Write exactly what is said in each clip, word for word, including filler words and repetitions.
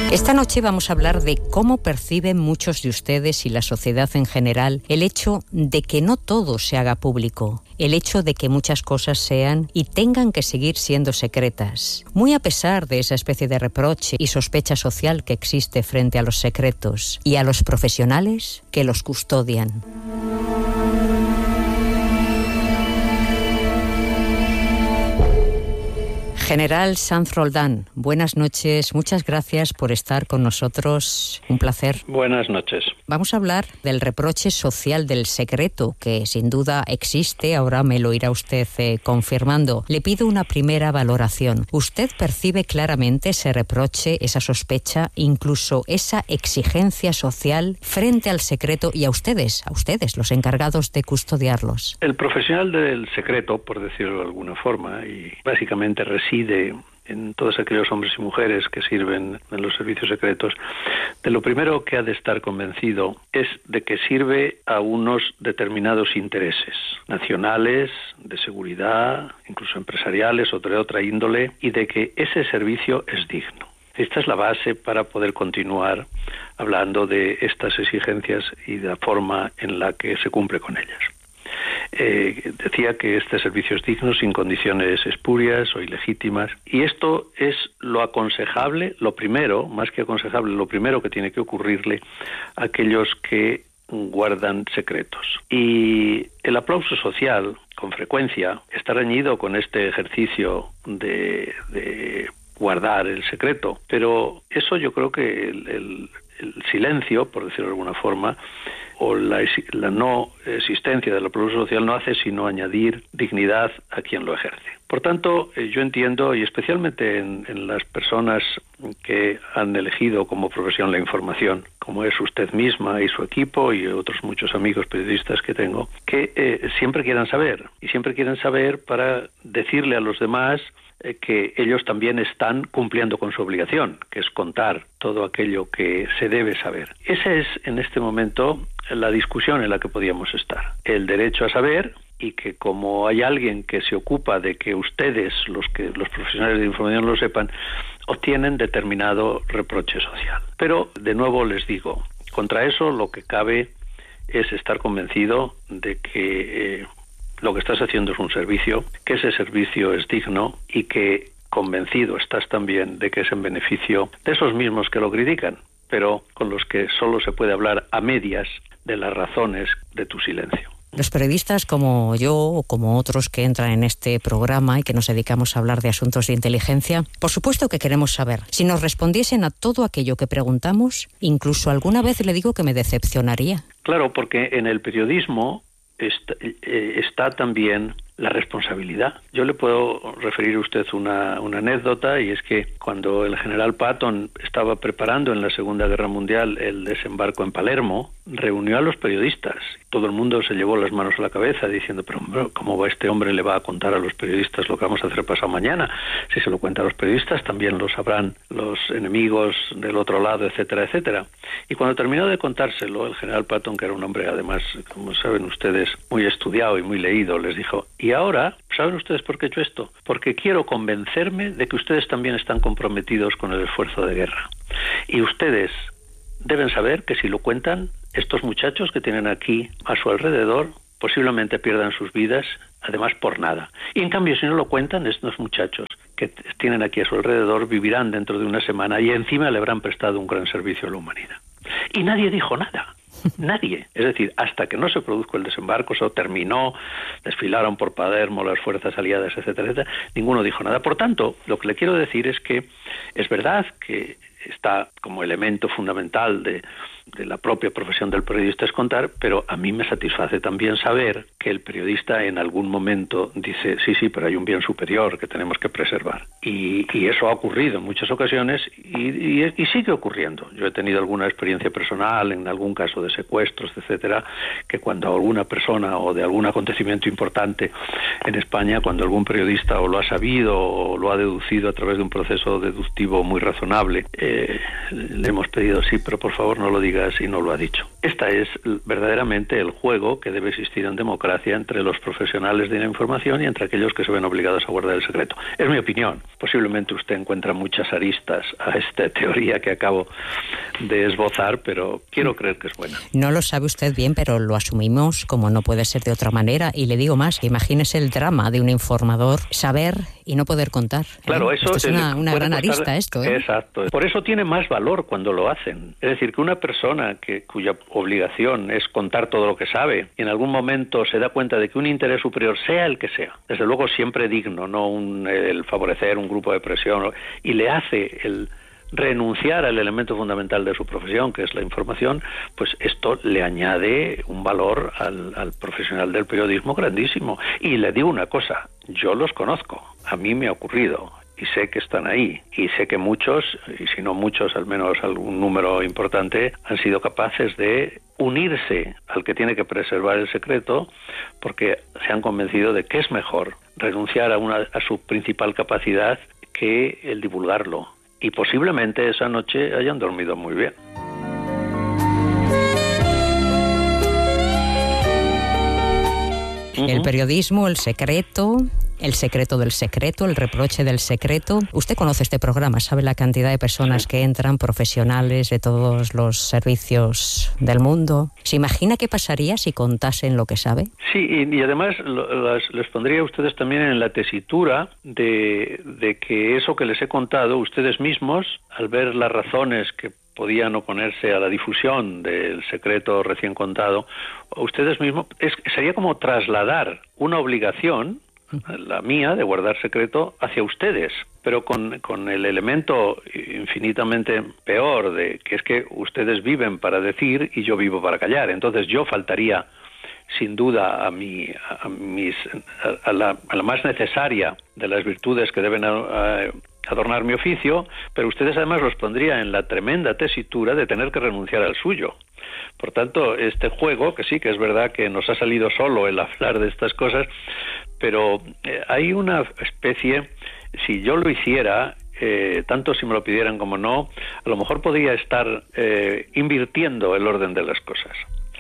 Esta noche vamos a hablar de cómo perciben muchos de ustedes y la sociedad en general el hecho de que no todo se haga público, el hecho de que muchas cosas sean y tengan que seguir siendo secretas, muy a pesar de esa especie de reproche y sospecha social que existe frente a los secretos y a los profesionales que los custodian. General Sanz Roldán, buenas noches, muchas gracias por estar con nosotros, un placer. Buenas noches. Vamos a hablar del reproche social del secreto, que sin duda existe, ahora me lo irá usted eh, confirmando. Le pido una primera valoración. ¿Usted percibe claramente ese reproche, esa sospecha, incluso esa exigencia social frente al secreto y a ustedes, a ustedes, los encargados de custodiarlos? El profesional del secreto, por decirlo de alguna forma, y básicamente reside en todos aquellos hombres y mujeres que sirven en los servicios secretos, de lo primero que ha de estar convencido es de que sirve a unos determinados intereses nacionales, de seguridad, incluso empresariales o de otra índole, y de que ese servicio es digno. Esta es la base para poder continuar hablando de estas exigencias y de la forma en la que se cumple con ellas. Eh, decía que este servicio es digno, sin condiciones espurias o ilegítimas, y esto es lo aconsejable, lo primero, más que aconsejable, lo primero que tiene que ocurrirle a aquellos que guardan secretos. Y el aplauso social, con frecuencia, está reñido con este ejercicio de, de guardar el secreto, pero eso yo creo que el, el, el silencio, por decirlo de alguna forma, o la, la no existencia del aplauso social no hace sino añadir dignidad a quien lo ejerce. Por tanto, eh, yo entiendo, y especialmente en, en las personas que han elegido como profesión la información, como es usted misma y su equipo y otros muchos amigos periodistas que tengo, que eh, siempre quieran saber, y siempre quieren saber para decirle a los demás eh, que ellos también están cumpliendo con su obligación, que es contar todo aquello que se debe saber. Esa es, en este momento, la discusión en la que podíamos estar. El derecho a saber, y que como hay alguien que se ocupa de que ustedes, los que los profesionales de información lo sepan, obtienen determinado reproche social. Pero, de nuevo les digo, contra eso lo que cabe es estar convencido de que eh, lo que estás haciendo es un servicio, que ese servicio es digno y que convencido estás también de que es en beneficio de esos mismos que lo critican, pero con los que solo se puede hablar a medias de las razones de tu silencio. Los periodistas como yo o como otros que entran en este programa y que nos dedicamos a hablar de asuntos de inteligencia, por supuesto que queremos saber. Si nos respondiesen a todo aquello que preguntamos, incluso alguna vez le digo que me decepcionaría. Claro, porque en el periodismo está, eh, está también la responsabilidad. Yo le puedo referir a usted una, una anécdota, y es que cuando el general Patton estaba preparando en la Segunda Guerra Mundial el desembarco en Palermo, reunió a los periodistas. Todo el mundo se llevó las manos a la cabeza diciendo, pero hombre, ¿cómo va este hombre le va a contar a los periodistas lo que vamos a hacer pasado mañana? Si se lo cuenta a los periodistas, también lo sabrán los enemigos del otro lado, etcétera, etcétera. Y cuando terminó de contárselo, el general Patton, que era un hombre además, como saben ustedes, muy estudiado y muy leído, les dijo, y ahora, ¿saben ustedes por qué he hecho esto? Porque quiero convencerme de que ustedes también están comprometidos con el esfuerzo de guerra. Y ustedes deben saber que si lo cuentan, estos muchachos que tienen aquí a su alrededor posiblemente pierdan sus vidas, además por nada. Y en cambio, si no lo cuentan, estos muchachos que tienen aquí a su alrededor vivirán dentro de una semana y encima le habrán prestado un gran servicio a la humanidad. Y nadie dijo nada. Nadie. Es decir, hasta que no se produjo el desembarco, eso terminó, desfilaron por Palermo las fuerzas aliadas, etcétera, etcétera, ninguno dijo nada. Por tanto, lo que le quiero decir es que es verdad que está como elemento fundamental de, de la propia profesión del periodista es contar, pero a mí me satisface también saber que el periodista en algún momento dice, sí, sí, pero hay un bien superior que tenemos que preservar. Y, y eso ha ocurrido en muchas ocasiones y, y, y sigue ocurriendo. Yo he tenido alguna experiencia personal en algún caso de secuestros, etcétera, que cuando alguna persona o de algún acontecimiento importante en España, cuando algún periodista o lo ha sabido o lo ha deducido a través de un proceso deductivo muy razonable, eh, le hemos pedido, sí, pero por favor no lo diga amigas y no lo ha dicho. Esta es verdaderamente el juego que debe existir en democracia entre los profesionales de la información y entre aquellos que se ven obligados a guardar el secreto. Es mi opinión. Posiblemente usted encuentra muchas aristas a esta teoría que acabo de esbozar, pero quiero creer que es buena. No lo sabe usted bien, pero lo asumimos como no puede ser de otra manera. Y le digo más, imagínese el drama de un informador, saber y no poder contar. ¿eh? Claro, eso esto es una, una gran costar, arista esto. ¿eh? Exacto. Por eso tiene más valor cuando lo hacen. Es decir, que una persona que cuya obligación es contar todo lo que sabe y en algún momento se da cuenta de que un interés superior, sea el que sea, desde luego siempre digno, no un, el favorecer un grupo de presión, y le hace el renunciar al elemento fundamental de su profesión, que es la información, pues esto le añade un valor al, al profesional del periodismo grandísimo. Y le digo una cosa, yo los conozco, a mí me ha ocurrido, y sé que están ahí, y sé que muchos, y si no muchos, al menos algún número importante, han sido capaces de unirse al que tiene que preservar el secreto, porque se han convencido de que es mejor renunciar a, una, a su principal capacidad que el divulgarlo. Y posiblemente esa noche hayan dormido muy bien. El periodismo, el secreto, el secreto del secreto, el reproche del secreto. Usted conoce este programa, sabe la cantidad de personas sí. que entran, profesionales de todos los servicios del mundo. ¿Se imagina qué pasaría si contasen lo que sabe? Sí, y, y además lo, las, les pondría a ustedes también en la tesitura de, de que eso que les he contado, ustedes mismos, al ver las razones que podían oponerse a la difusión del secreto recién contado, ustedes mismos, es, sería como trasladar una obligación, la mía, de guardar secreto, hacia ustedes, pero con, con el elemento infinitamente peor de que es que ustedes viven para decir y yo vivo para callar. Entonces yo faltaría sin duda a mi a mis a, a, la, a la más necesaria de las virtudes que deben a, a, adornar mi oficio, pero ustedes además los pondría en la tremenda tesitura de tener que renunciar al suyo. Por tanto, este juego, que sí que es verdad que nos ha salido solo el hablar de estas cosas, pero eh, hay una especie, si yo lo hiciera, eh, tanto si me lo pidieran como no, a lo mejor podría estar eh, invirtiendo el orden de las cosas.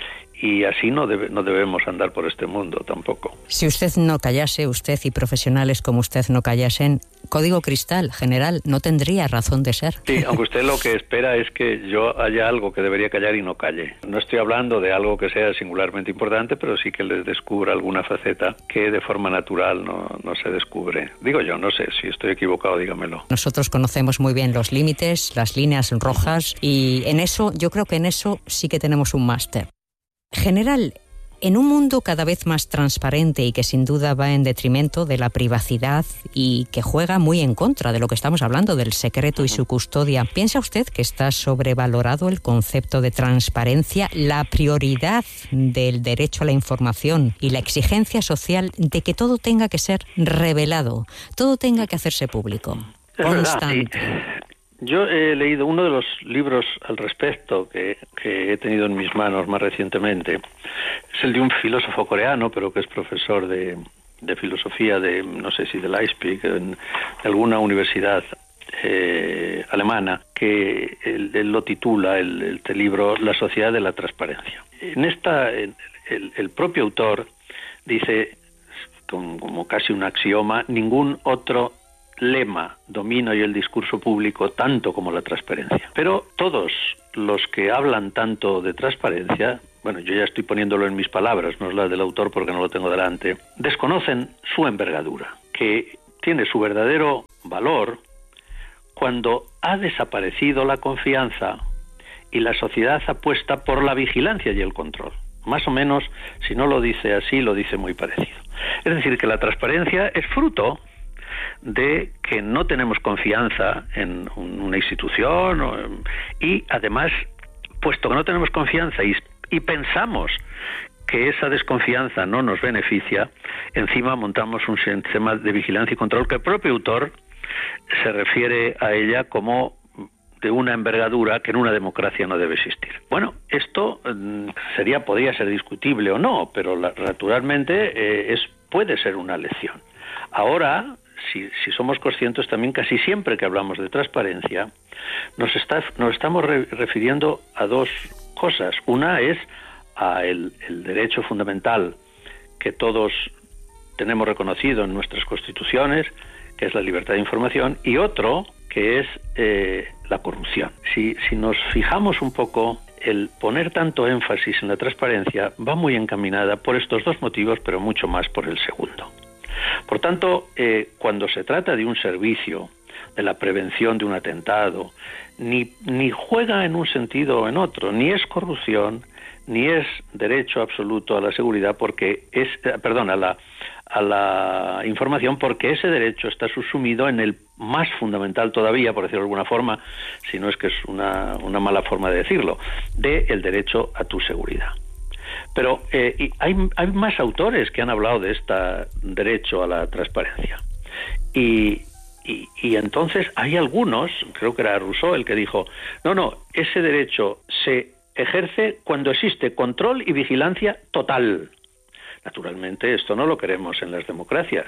Y así no, debe, no debemos andar por este mundo tampoco. Si usted no callase, usted y profesionales como usted no callasen, Código Cristal, general, no tendría razón de ser. Sí, aunque usted lo que espera es que yo haya algo que debería callar y no calle. No estoy hablando de algo que sea singularmente importante, pero sí que les descubra alguna faceta que de forma natural no, no se descubre. Digo yo, no sé, si estoy equivocado, dígamelo. Nosotros conocemos muy bien los límites, las líneas rojas, y en eso, yo creo que en eso sí que tenemos un máster. General, en un mundo cada vez más transparente y que sin duda va en detrimento de la privacidad y que juega muy en contra de lo que estamos hablando, del secreto y su custodia, ¿piensa usted que está sobrevalorado el concepto de transparencia, la prioridad del derecho a la información y la exigencia social de que todo tenga que ser revelado, todo tenga que hacerse público, constante? Yo he leído uno de los libros al respecto que, que he tenido en mis manos más recientemente. Es el de un filósofo coreano, pero que es profesor de, de filosofía de, no sé si de Leipzig, en, de alguna universidad eh, alemana, que él, él lo titula, el, este libro, La sociedad de la transparencia. En esta, el, el propio autor dice, como, como casi un axioma, ningún otro lema domina hoy el discurso público tanto como la transparencia. Pero todos los que hablan tanto de transparencia, bueno, yo ya estoy poniéndolo en mis palabras, no es la del autor porque no lo tengo delante, desconocen su envergadura, que tiene su verdadero valor cuando ha desaparecido la confianza y la sociedad apuesta por la vigilancia y el control. Más o menos, si no lo dice así, lo dice muy parecido. Es decir, que la transparencia es fruto de que no tenemos confianza en una institución y además, puesto que no tenemos confianza y, y pensamos que esa desconfianza no nos beneficia, encima montamos un sistema de vigilancia y control que el propio autor se refiere a ella como de una envergadura que en una democracia no debe existir. Bueno, esto sería, podría ser discutible o no, pero la, naturalmente eh, es, puede ser una lección. Ahora, Si, si somos conscientes también, casi siempre que hablamos de transparencia, nos, está, nos estamos re, refiriendo a dos cosas. Una es a el, el derecho fundamental que todos tenemos reconocido en nuestras constituciones, que es la libertad de información, y otro que es eh, la corrupción. Si, si nos fijamos un poco, el poner tanto énfasis en la transparencia va muy encaminada por estos dos motivos, pero mucho más por el segundo. Por tanto, eh, cuando se trata de un servicio, de la prevención de un atentado, ni, ni juega en un sentido o en otro, ni es corrupción, ni es derecho absoluto a la seguridad, porque es, eh, perdón, a la, a la información, porque ese derecho está subsumido en el más fundamental todavía, por decirlo de alguna forma, si no es que es una, una mala forma de decirlo, de el derecho a tu seguridad. Pero eh, y hay, hay más autores que han hablado de este derecho a la transparencia. Y, y, y entonces hay algunos, creo que era Rousseau el que dijo, no, no, ese derecho se ejerce cuando existe control y vigilancia total. Naturalmente, esto no lo queremos en las democracias.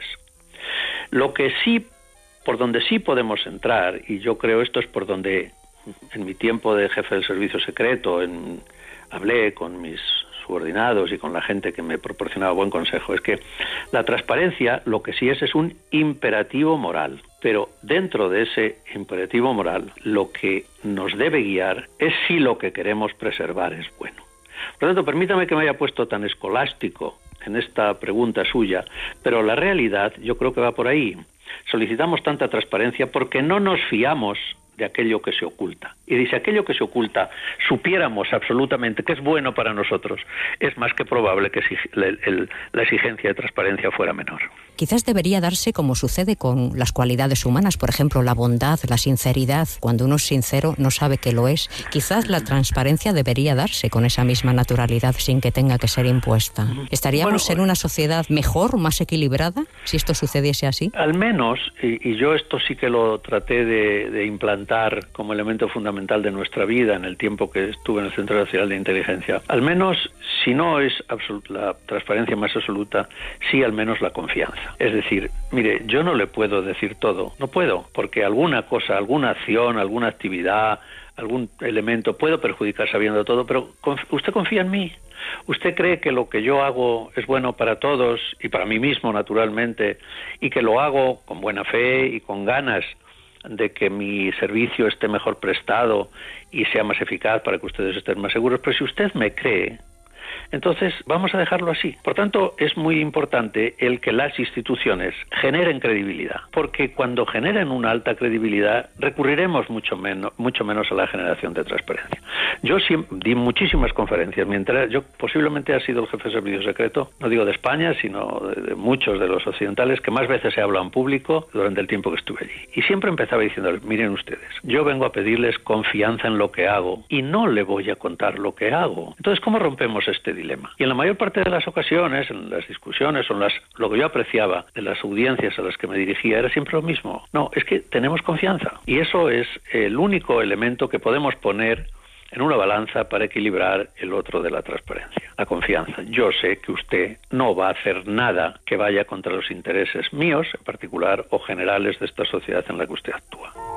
Lo que sí, por donde sí podemos entrar, y yo creo esto es por donde en mi tiempo de jefe del servicio secreto en, hablé con mis subordinados y con la gente que me proporcionaba buen consejo, es que la transparencia lo que sí es es un imperativo moral, pero dentro de ese imperativo moral lo que nos debe guiar es si lo que queremos preservar es bueno. Por lo tanto, permítame que me haya puesto tan escolástico en esta pregunta suya, pero la realidad yo creo que va por ahí. Solicitamos tanta transparencia porque no nos fiamos de aquello que se oculta. Y si aquello que se oculta supiéramos absolutamente que es bueno para nosotros, es más que probable que el, el, la exigencia de transparencia fuera menor. Quizás debería darse como sucede con las cualidades humanas, por ejemplo, la bondad, la sinceridad. Cuando uno es sincero no sabe que lo es. Quizás la transparencia debería darse con esa misma naturalidad sin que tenga que ser impuesta. ¿Estaríamos bueno, en una sociedad mejor, más equilibrada, si esto sucediese así? Al menos, y, y yo esto sí que lo traté de, de implantar como elemento fundamental de nuestra vida en el tiempo que estuve en el Centro Nacional de Inteligencia, al menos, si no es absoluta, la transparencia más absoluta, sí al menos la confianza. Es decir, mire, yo no le puedo decir todo, no puedo, porque alguna cosa, alguna acción, alguna actividad, algún elemento puedo perjudicar sabiendo todo, pero usted confía en mí. Usted cree que lo que yo hago es bueno para todos y para mí mismo, naturalmente, y que lo hago con buena fe y con ganas de que mi servicio esté mejor prestado y sea más eficaz para que ustedes estén más seguros. Pero si usted me cree, entonces vamos a dejarlo así. Por tanto, es muy importante el que las instituciones generen credibilidad, porque cuando generen una alta credibilidad recurriremos mucho menos, mucho menos a la generación de transparencia. Yo siempre, di muchísimas conferencias, mientras yo posiblemente he sido el jefe de servicio secreto, no digo de España, sino de, de muchos de los occidentales, que más veces he hablado en público durante el tiempo que estuve allí. Y siempre empezaba diciéndoles, miren ustedes, yo vengo a pedirles confianza en lo que hago y no le voy a contar lo que hago. Entonces, ¿cómo rompemos este dilema? Y en la mayor parte de las ocasiones, en las discusiones o en las, lo que yo apreciaba de las audiencias a las que me dirigía era siempre lo mismo. No, es que tenemos confianza. Y eso es el único elemento que podemos poner en una balanza para equilibrar el otro de la transparencia, la confianza. Yo sé que usted no va a hacer nada que vaya contra los intereses míos, en particular, o generales de esta sociedad en la que usted actúa.